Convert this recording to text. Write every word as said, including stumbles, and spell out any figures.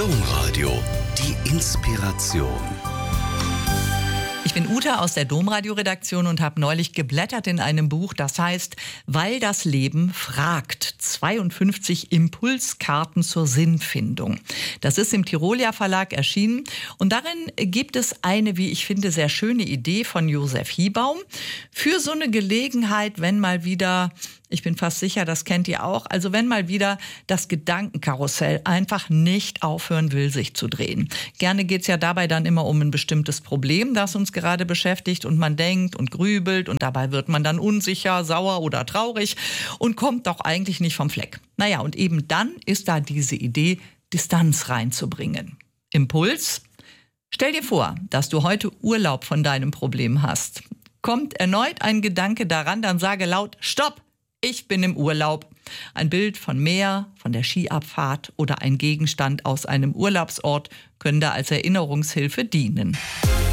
Domradio, die Inspiration. Ich bin Ute aus der Domradio-Redaktion und habe neulich geblättert in einem Buch, das heißt Weil das Leben fragt. zweiundfünfzig Impulskarten zur Sinnfindung. Das ist im Tirolia Verlag erschienen und darin gibt es eine, wie ich finde, sehr schöne Idee von Josef Hiebaum für so eine Gelegenheit, wenn mal wieder, ich bin fast sicher, das kennt ihr auch, also wenn mal wieder das Gedankenkarussell einfach nicht aufhören will, sich zu drehen. Gerne geht es ja dabei dann immer um ein bestimmtes Problem, das uns gerade beschäftigt und man denkt und grübelt und dabei wird man dann unsicher, sauer oder traurig und kommt doch eigentlich nicht vom Fleck. Naja, und eben dann ist da diese Idee, Distanz reinzubringen. Impuls? Stell dir vor, dass du heute Urlaub von deinem Problem hast. Kommt erneut ein Gedanke daran, dann sage laut, Stopp! Ich bin im Urlaub. Ein Bild von Meer, von der Skiabfahrt oder ein Gegenstand aus einem Urlaubsort können da als Erinnerungshilfe dienen.